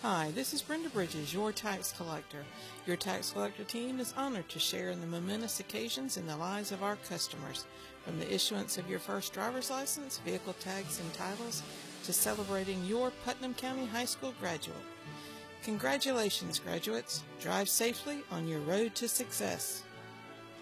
Hi, this is Brenda Bridges, your tax collector. Your tax collector team is honored to share in the momentous occasions in the lives of our customers, from the issuance of your first driver's license, vehicle tags, and titles, to celebrating your Putnam County High School graduate. Congratulations, graduates. Drive safely on your road to success.